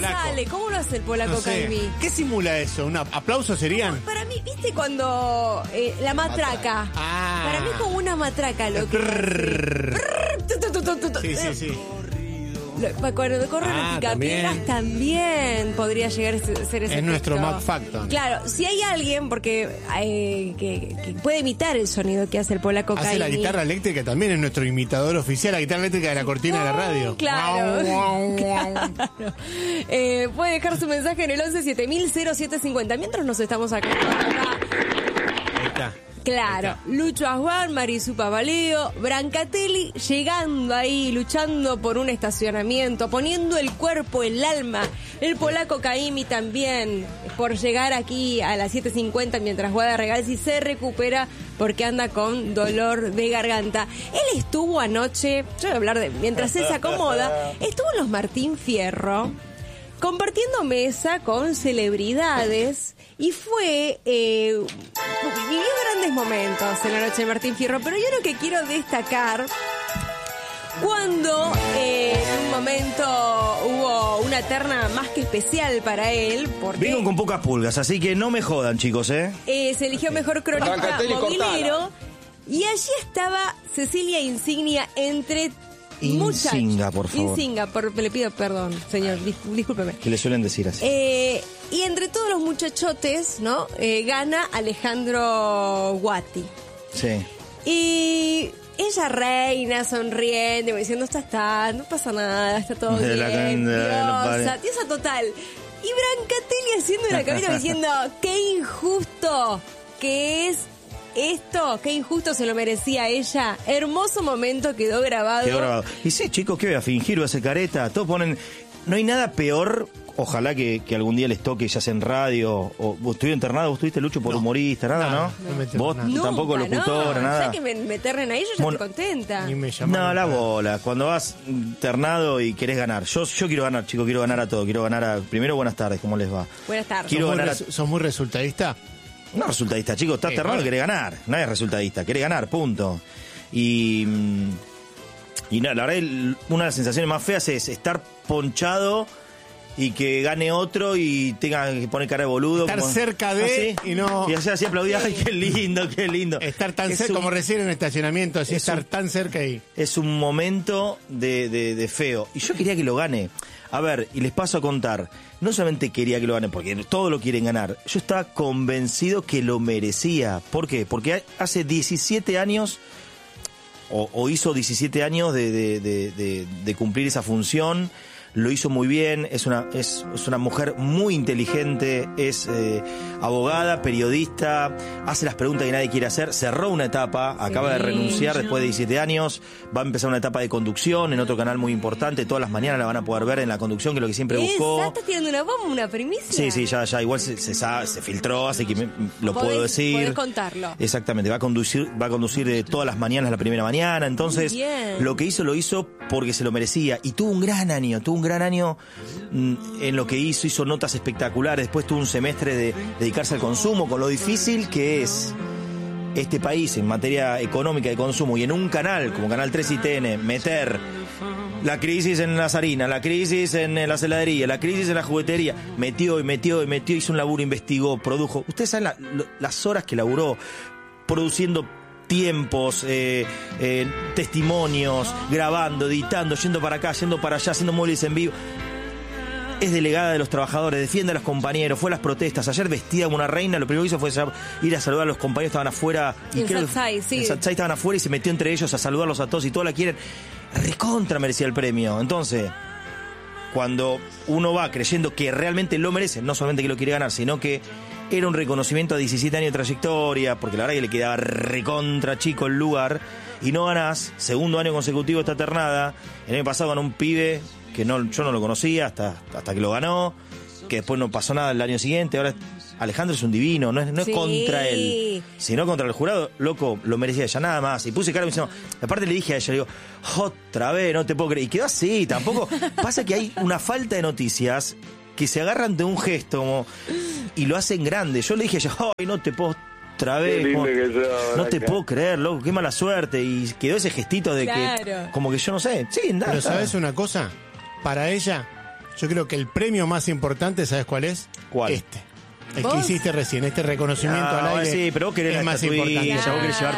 sale? ¿Cómo lo hace el polaco No sé. Caimi? ¿Qué simula eso? ¿Un aplauso serían? Para mí, ¿viste cuando la matraca? Ah. Para mí como una matraca lo que hace. Sí. Cuando corren los picapiedras también podría llegar a ser ese Es nuestro efecto. Mac Factor. Claro, si hay alguien porque que puede imitar el sonido que hace el polaco Caimi. Hace la guitarra eléctrica, también es nuestro imitador oficial, la guitarra eléctrica de la cortina de la radio. Claro. Guau, guau, guau. Claro. Puede dejar su mensaje en el 11-7000-0750 mientras nos estamos acá. Ahí está. Claro, Lucho Asguar, Marisú Pavaleo, Brancatelli llegando ahí, luchando por un estacionamiento, poniendo el cuerpo, el alma. El polaco Caimi también, por llegar aquí a las 7:50 mientras Guada Regalsi se recupera porque anda con dolor de garganta. Él estuvo anoche, yo voy a hablar de, mientras él se acomoda, estuvo en los Martín Fierro, compartiendo mesa con celebridades y fue vivió grandes momentos en la noche de Martín Fierro, pero yo lo que quiero destacar cuando en un momento hubo una terna más que especial para él, porque Vengo con pocas pulgas, así que no me jodan, chicos, se eligió mejor cronista movilero y allí estaba Cecilia Insignia entre muchas. Insinga, por favor. Insinga, le pido perdón, señor, discúlpeme. Que le suelen decir así. Y entre todos los muchachotes, ¿no? Gana Alejandro Guati. Sí. Y ella reina, sonriente, diciendo, está, no pasa nada, está todo bien, diosa total. Y Brancatelli haciendo la cabeza diciendo, qué injusto que es esto, qué injusto se lo merecía ella. Hermoso momento, quedó grabado. Y sí, chicos, ¿qué voy a fingir? Voy a hacer careta. Todos ponen... No hay nada peor... Ojalá que algún día les toque, ya sea en radio, o vos estuviste internado, vos estuviste, Lucho, por humorista, nada, ¿no? Vos tampoco locutora, nada. Ya que me ternen ahí, yo ya estoy contenta. Ni me No, la bola. Cuando vas internado y querés ganar. Yo quiero ganar, chicos, quiero ganar a todo. Quiero ganar a... Primero, buenas tardes, ¿cómo les va? Buenas tardes. Quiero ganar ¿Sos muy resultadista? No resultadista, chicos, estás internado y querés ganar. No es resultadista, querés ganar, punto. Y no, la verdad, una de las sensaciones más feas es estar ponchado y que gane otro y tenga que poner cara de boludo. Estar cerca de ¿sí? y no... Y así aplaudir, ay, qué lindo, qué lindo. Estar tan cerca, como recién en un estacionamiento, así estar tan cerca ahí. Es un momento de feo. Y yo quería que lo gane. A ver, y les paso a contar. No solamente quería que lo gane, porque todos lo quieren ganar. Yo estaba convencido que lo merecía. ¿Por qué? Porque hace 17 años... O hizo 17 años de cumplir esa función. Lo hizo muy bien, es una mujer muy inteligente, es abogada, periodista, hace las preguntas que nadie quiere hacer, cerró una etapa, acaba de renunciar después de 17 años, va a empezar una etapa de conducción en otro canal muy importante, todas las mañanas la van a poder ver en la conducción, que es lo que siempre buscó. ¿Estás tirando una bomba, una primicia? Sí, ya, igual se filtró, así que lo puedo decir. Podés contarlo. Exactamente, va a conducir todas las mañanas la primera mañana, entonces lo que hizo, lo hizo porque se lo merecía, y tuvo un gran año en lo que hizo notas espectaculares, después tuvo un semestre de dedicarse al consumo, con lo difícil que es este país en materia económica de consumo, y en un canal como Canal 3 y TN meter la crisis en las harinas, la crisis en las heladerías, la crisis en la juguetería, metió, hizo un laburo, investigó, produjo. Ustedes saben las horas que laburó produciendo tiempos, testimonios, grabando, editando, yendo para acá, yendo para allá, haciendo móviles en vivo. Es delegada de los trabajadores, defiende a los compañeros, fue a las protestas. Ayer vestida como una reina, lo primero que hizo fue ir a saludar a los compañeros, estaban afuera. En Satsai, sí. En Satsai estaban afuera y se metió entre ellos a saludarlos a todos y todos la quieren. Recontra merecía el premio. Entonces, cuando uno va creyendo que realmente lo merece, no solamente que lo quiere ganar, sino que era un reconocimiento a 17 años de trayectoria, porque la verdad que le quedaba recontra chico el lugar, y no ganás, segundo año consecutivo esta ternada. El año pasado ganó un pibe que yo no lo conocía hasta que lo ganó, que después no pasó nada el año siguiente. Ahora Alejandro es un divino, no es contra él, sino contra el jurado. Loco, lo merecía ella, nada más. Y puse cara diciendo, aparte le dije a ella, le digo, otra vez, no te puedo creer. Y quedó así, tampoco. Pasa que hay una falta de noticias que se agarran de un gesto y lo hacen grande. Yo le dije a ella, ay, no te puedo otra vez, no te puedo creer, loco, qué mala suerte. Y quedó ese gestito de que, como que yo no sé. Sí, nada. Pero ¿sabes una cosa? Para ella, Yo creo que el premio más importante, ¿sabes cuál es? ¿Cuál? El que hiciste recién, este reconocimiento al aire. Sí, pero vos querés es la más estatuilla, importante. vos querés llevar